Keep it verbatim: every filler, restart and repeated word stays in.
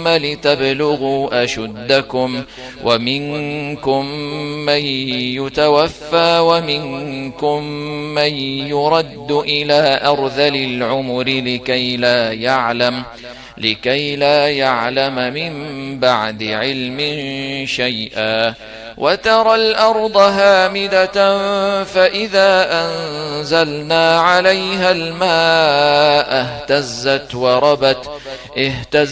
ثم لتبلغوا أشدكم ومنكم من يتوفى ومنكم من يرد إلى أرذل العمر لكي لا يعلم لكي لا يعلم من بعد علم شيئا وترى الأرض هامدة فإذا أنزلنا عليها الماء اهتزت وربت اهتزت